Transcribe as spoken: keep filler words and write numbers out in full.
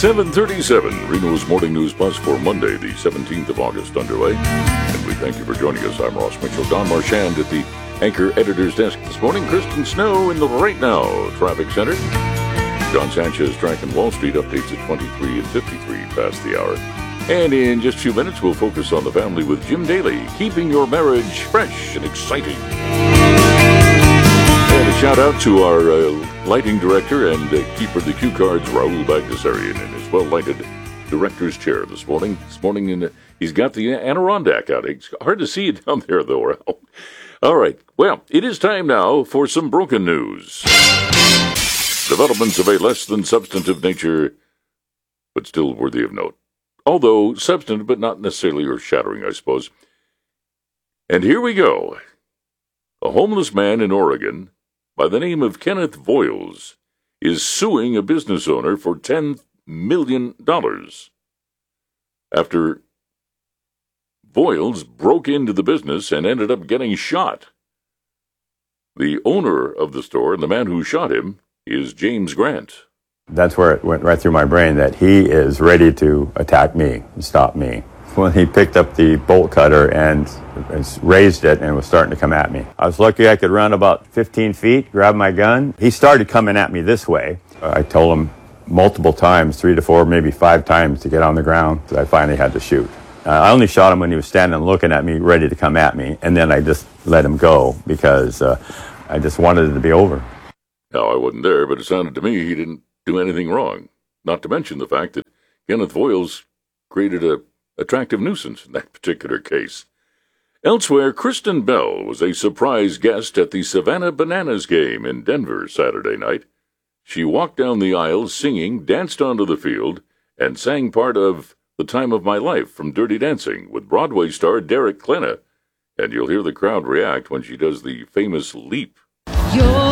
seven thirty-seven, Reno's Morning News Plus for Monday, the seventeenth of August underway. And we thank you for joining us. I'm Ross Mitchell. Don Marchand at the Anchor Editor's Desk this morning. Kristen Snow in the Right Now Traffic Center. John Sanchez tracking Wall Street updates at twenty-three and fifty-three past the hour. And in just a few minutes, we'll focus on the family with Jim Daly, keeping your marriage fresh and exciting. And a shout out to our uh, lighting director and uh, keeper of the cue cards, Raul Bagdasarian, in his well-lighted director's chair this morning. This morning, in, uh, he's got the Adirondack out. It's hard to see it down there, though, Raul. All right. Well, it is time now for some broken news. Developments of a less than substantive nature, but still worthy of note. Although substantive, but not necessarily earth-shattering, I suppose. And here we go. A homeless man in Oregon by the name of Kenneth Voiles is suing a business owner for ten million dollars after Voiles broke into the business and ended up getting shot. The owner of the store and the man who shot him is James Grant. That's where it went right through my brain that he is ready to attack me and stop me. When he picked up the bolt cutter and raised it and was starting to come at me. I was lucky I could run about fifteen feet, grab my gun. He started coming at me this way. I told him multiple times, three to four, maybe five times to get on the ground. So I finally had to shoot. Uh, I only shot him when he was standing looking at me, ready to come at me. And then I just let him go because uh, I just wanted it to be over. Now, I wasn't there, but it sounded to me he didn't do anything wrong. Not to mention the fact that Kenneth Voiles created a attractive nuisance in that particular case. Elsewhere, Kristen Bell was a surprise guest at the Savannah Bananas game in Denver Saturday night. She walked down the aisle singing, danced onto the field, and sang part of The Time of My Life from Dirty Dancing with Broadway star Derek Klena. And you'll hear the crowd react when she does the famous leap. You're